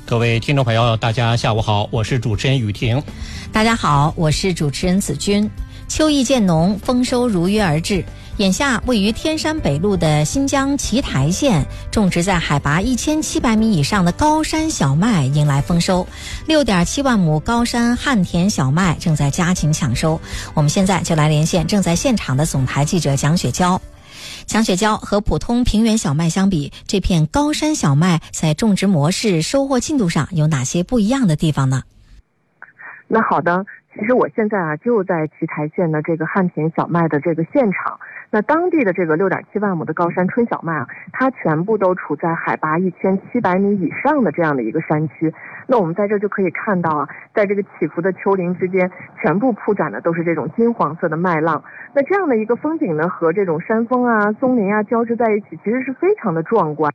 各位听众朋友，大家下午好，我是主持人雨婷。 大家好，我是主持人子君。秋意渐浓，丰收如约而至。眼下，位于天山北麓的新疆奇台县，种植在海拔1700米以上的高山小麦迎来丰收。6.7万亩高山旱田小麦正在加紧抢收。我们现在就来连线正在现场的总台记者蒋雪娇。蒋雪娇，和普通平原小麦相比，这片高山小麦在种植模式、收获进度上有哪些不一样的地方呢？ 那好的，其实我现在就在奇台县的这个旱田小麦的这个现场。那当地的这个6.7万亩的高山春小麦它全部都处在海拔1700米以上的这样的一个山区。那我们在这就可以看到在这个起伏的丘陵之间，全部铺展的都是这种金黄色的麦浪。那这样的一个风景呢，和这种山峰松林交织在一起，其实是非常的壮观。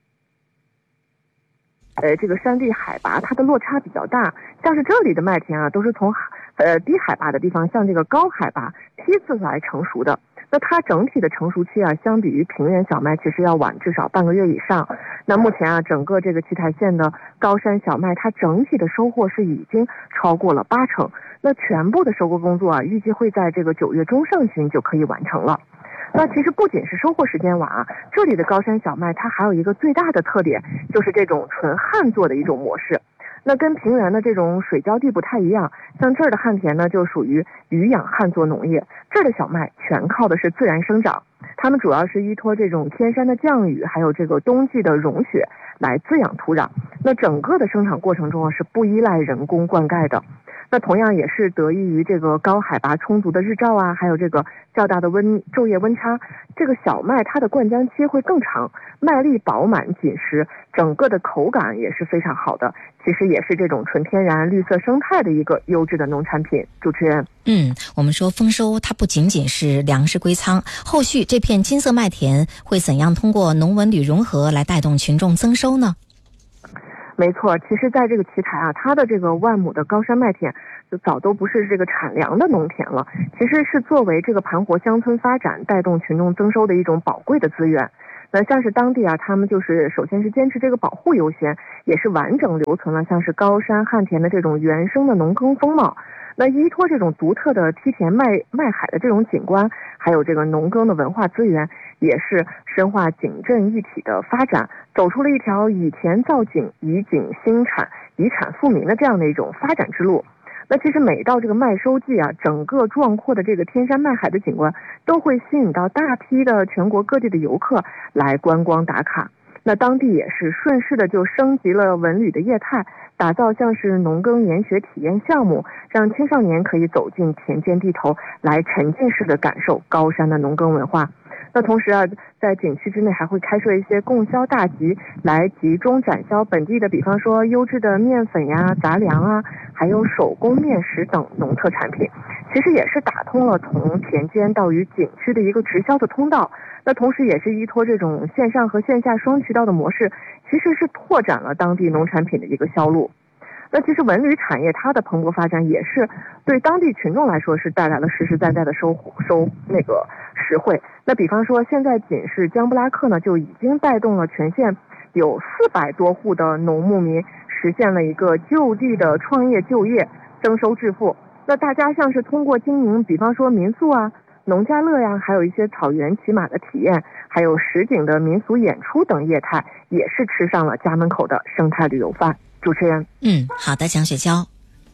这个山地海拔它的落差比较大，像是这里的麦田都是从低海拔的地方向这个高海拔批次来成熟的。那它整体的成熟期相比于平原小麦其实要晚至少半个月以上。那目前整个这个奇台县的高山小麦，它整体的收获是已经超过了80%。那全部的收割工作预计会在这个9月中上旬就可以完成了。那其实不仅是收获时间晚这里的高山小麦它还有一个最大的特点，就是这种纯旱作的一种模式。那跟平原的这种水浇地不太一样，像这儿的旱田呢，就属于雨养旱作农业。这儿的小麦全靠的是自然生长，它们主要是依托这种天山的降雨，还有这个冬季的融雪来滋养土壤。那整个的生产过程中是不依赖人工灌溉的。那同样也是得益于这个高海拔充足的日照还有这个较大的昼夜温差，这个小麦它的灌浆期会更长，麦粒饱满紧实，整个的口感也是非常好的。其实也是这种纯天然绿色生态的一个优质的农产品。主持人， 我们说丰收它不仅仅是粮食归仓，后续这片金色麦田会怎样通过农文旅融合来带动群众增收呢？ 没错，其实在这个奇台它的这个万亩的高山麦田就早都不是这个产粮的农田了，其实是作为这个盘活乡村发展、带动群众增收的一种宝贵的资源。那像是当地他们就是首先是坚持这个保护优先，也是完整留存了像是高山旱田的这种原生的农耕风貌。那依托这种独特的梯田麦海的这种景观，还有这个农耕的文化资源，也是深化景镇一体的发展，走出了一条以田造景、以景兴产、以产富民的这样的一种发展之路。那其实每到这个麦收季整个壮阔的这个天山麦海的景观都会吸引到大批的全国各地的游客来观光打卡。那当地也是顺势的就升级了文旅的业态，打造像是农耕研学体验项目，让青少年可以走进田间地头，来沉浸式的感受高山的农耕文化。那同时在景区之内还会开设一些供销大集，来集中展销本地的，比方说优质的面粉杂粮还有手工面食等农特产品。其实也是打通了从田间到于景区的一个直销的通道。那同时也是依托这种线上和线下双渠道的模式，其实是拓展了当地农产品的一个销路。那其实文旅产业它的蓬勃发展，也是对当地群众来说是带来了实实在在的实惠。那比方说现在仅是江布拉克呢，就已经带动了全县有400多户的农牧民实现了一个就地的创业就业，增收致富。那大家像是通过经营比方说民宿农家乐还有一些草原骑马的体验，还有实景的民俗演出等业态，也是吃上了家门口的生态旅游饭。主持人， 好的，蒋雪娇。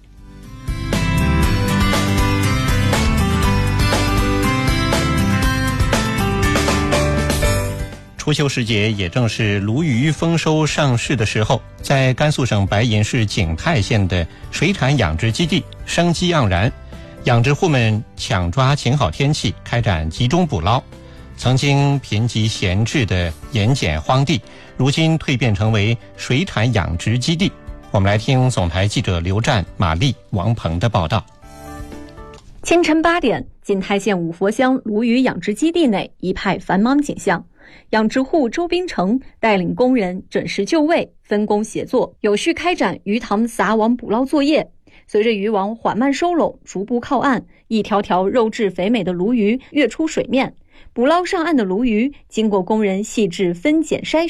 初秋时节也正是鲈鱼丰收上市的时候，在甘肃省白银市景泰县的水产养殖基地生机盎然，养殖户们抢抓晴好天气，开展集中捕捞。曾经贫瘠闲置的盐碱荒地，如今蜕变成为水产养殖基地。我们来听总台记者刘战、马丽、王鹏的报道。 清晨8点，景泰县五佛乡鲈鱼养殖基地内一派繁忙景象。养殖户周冰成带领工人准时就位，分工协作，有序开展鱼塘撒网捕捞作业。随着渔网缓慢收拢，逐步靠岸，一条条肉质肥美的鲈鱼跃出水面。捕捞上岸的鲈鱼经过工人细致分拣筛选，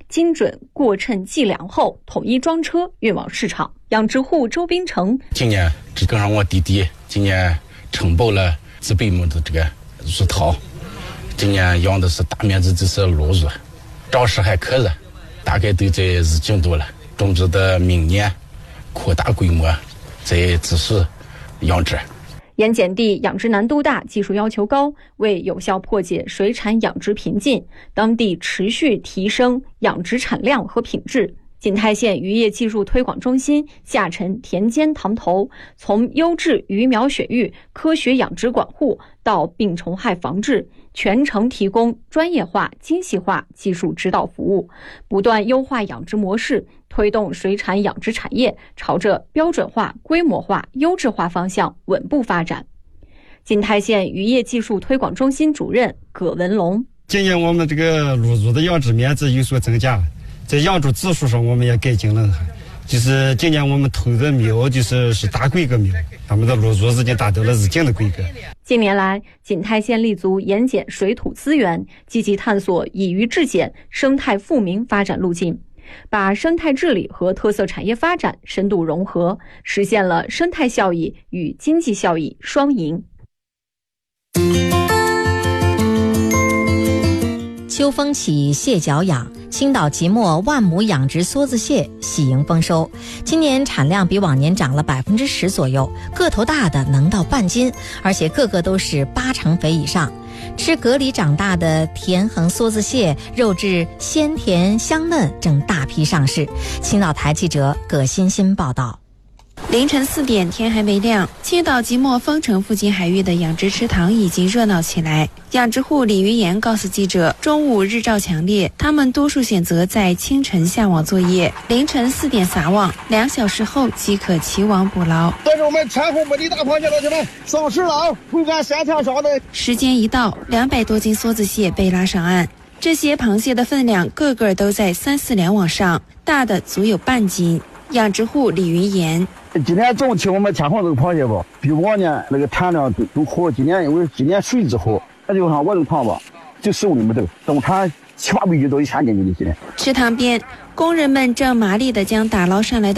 精准过秤计量后，统一装车运往市场。养殖户周冰成今年只跟上我弟弟，今年承包了400亩的这个鱼塘，今年养的是大面积的是鲈鱼，长势还可以，大概都在日进度了。种植的明年扩大规模，再继续养殖。 盐碱地养殖难度大，技术要求高，为有效破解水产养殖瓶颈，当地持续提升养殖产量和品质。锦泰县渔业技术推广中心下沉田间塘头，从优质鱼苗选育、科学养殖管护到病虫害防治，全程提供专业化、精细化技术指导服务，不断优化养殖模式，推动水产养殖产业朝着标准化、规模化、优质化方向稳步发展。锦泰县渔业技术推广中心主任葛文龙： 今年我们这个鲈鱼的养殖面积有所增加，在养殖技术上我们也改进了，就是今年我们投的苗是大规格苗，他们的鲈鱼已经达到了日进的规格。 近年来，锦泰县立足盐碱水土资源，积极探索以渔制碱、生态富民发展路径，把生态治理和特色产业发展深度融合，实现了生态效益与经济效益双赢。 秋风起，蟹脚痒。青岛即墨万亩养殖梭子蟹喜迎丰收，今年产量比往年涨了10%左右，个头大的能到半斤，而且个个都是8成肥以上。吃蛤里长大的田横梭子蟹，肉质鲜甜香嫩，正大批上市。青岛台记者葛欣欣报道。 凌晨4点，天还没亮，青岛即墨丰城附近海域的养殖池塘已经热闹起来。养殖户李云岩告诉记者，中午日照强烈，他们多数选择在清晨下网作业，凌晨4点撒网，2小时后即可起网捕捞。 这是我们全户本地大螃蟹，同学们上市了，回干3条上的。 时间一到，200多斤梭子蟹被拉上岸，这些螃蟹的分量个个都在3、4两往上，大的足有半斤。养殖户李云岩： 今天中期我们天空这个螃蟹吧，比往年那个产量都好。今年因为今年水质好，那就像我这个塘吧，就15里没走，总产7、8百斤到1000斤的。今天池塘边，工人们正麻利地将打捞上来的